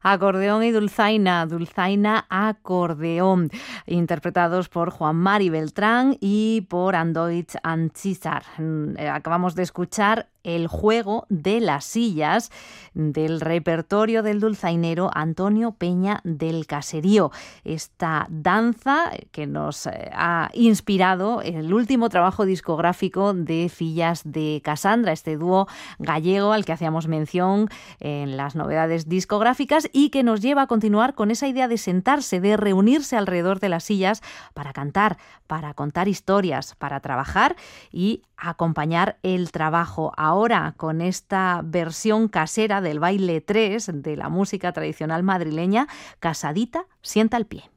Acordeón y dulzaina, dulzaina acordeón, interpretados por Juan Mari Beltrán y por Andoitz Anchizar. Acabamos de escuchar El juego de las sillas del repertorio del dulzainero Antonio Peña del Caserío. Esta danza que nos ha inspirado el último trabajo discográfico de Fillas de Casandra, este dúo gallego al que hacíamos mención en las novedades discográficas y que nos lleva a continuar con esa idea de sentarse, de reunirse alrededor de las sillas para cantar, para contar historias, para trabajar y acompañar el trabajo. Ahora con esta versión casera del baile 3 de la música tradicional madrileña, Casadita, sienta el pie.